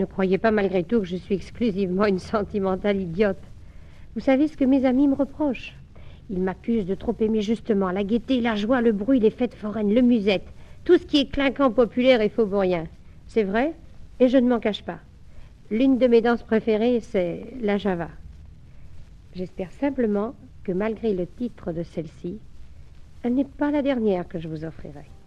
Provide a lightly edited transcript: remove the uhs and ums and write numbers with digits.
Ne croyez pas malgré tout que je suis exclusivement une sentimentale idiote. Vous savez ce que mes amis me reprochent? Ils m'accusent de trop aimer justement la gaieté, la joie, le bruit, les fêtes foraines, le musette, tout ce qui est clinquant, populaire et faubourien. C'est vrai, et je ne m'en cache pas. L'une de mes danses préférées, c'est la java. J'espère simplement que malgré le titre de celle-ci, elle n'est pas la dernière que je vous offrirai.